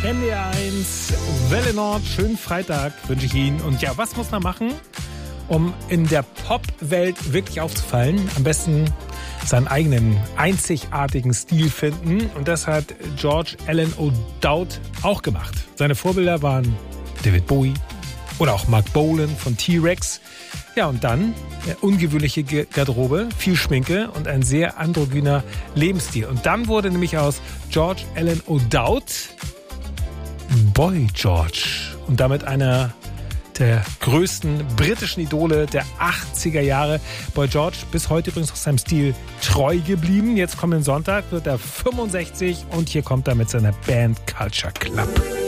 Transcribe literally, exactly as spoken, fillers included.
N D R eins, Welle Nord, schönen Freitag wünsche ich Ihnen. Und ja, was muss man machen, um in der Pop-Welt wirklich aufzufallen? Am besten seinen eigenen einzigartigen Stil finden. Und das hat George Alan O'Dowd auch gemacht. Seine Vorbilder waren David Bowie oder auch Mark Bolan von T-Rex. Ja, und dann eine ungewöhnliche Garderobe, viel Schminke und ein sehr androgyner Lebensstil. Und dann wurde nämlich aus George Alan O'Dowd Boy George und damit einer der größten britischen Idole der achtziger Jahre. Boy George bis heute übrigens noch seinem Stil treu geblieben. Jetzt kommenden Sonntag wird er fünfundsechzig und hier kommt er mit seiner Band Culture Club.